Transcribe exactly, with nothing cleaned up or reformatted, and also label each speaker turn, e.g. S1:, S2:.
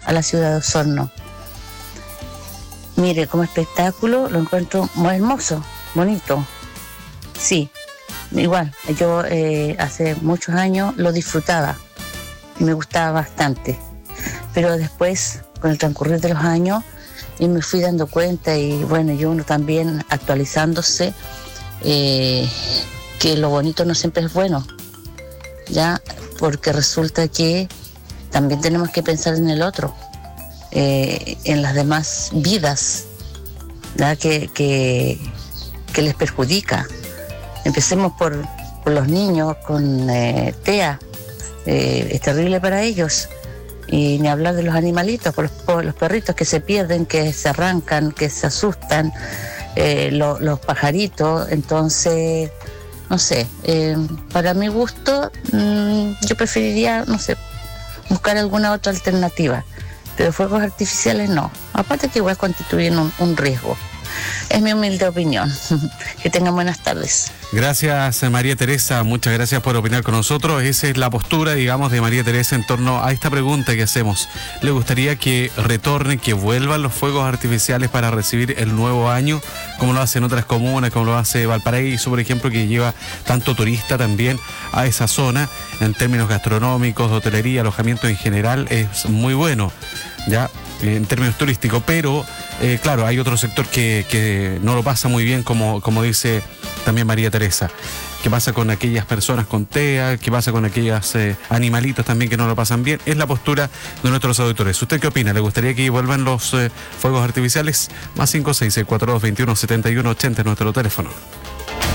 S1: a la ciudad de Osorno. Mire, como espectáculo lo encuentro muy hermoso, bonito. Sí, igual, yo eh, hace muchos años lo disfrutaba y me gustaba bastante. Pero después, con el transcurrir de los años, y me fui dando cuenta, y bueno, y uno también actualizándose, eh, que lo bonito no siempre es bueno, ya, porque resulta que también tenemos que pensar en el otro, eh, en las demás vidas, ¿ya? Que, que, que les perjudica. Empecemos por, por los niños con eh, T E A, eh, es terrible para ellos. Y ni hablar de los animalitos, por los, por los perritos que se pierden, que se arrancan, que se asustan, eh, lo, los pajaritos. Entonces, no sé, eh, para mi gusto, mmm, yo preferiría, no sé, buscar alguna otra alternativa. Pero fuegos artificiales no. Aparte que igual constituyen un, un riesgo. Es mi humilde opinión. Que tengan buenas tardes.
S2: Gracias, María Teresa, muchas gracias por opinar con nosotros. Esa es la postura, digamos, de María Teresa en torno a esta pregunta que hacemos. ¿Le gustaría que retornen, que vuelvan los fuegos artificiales para recibir el nuevo año, como lo hacen otras comunas, como lo hace Valparaíso, por ejemplo, que lleva tanto turista también a esa zona? En términos gastronómicos, de hotelería, alojamiento en general, es muy bueno, ya, en términos turísticos, pero eh, claro, hay otro sector que, que no lo pasa muy bien, como, como dice también María Teresa. ¿Qué pasa con aquellas personas con T E A? ¿Qué pasa con aquellos eh, animalitos también que no lo pasan bien? Es la postura de nuestros auditores. ¿Usted qué opina? ¿Le gustaría que vuelvan los eh, fuegos artificiales? Más cinco seis seis cuatro dos dos uno siete uno ocho cero es nuestro teléfono.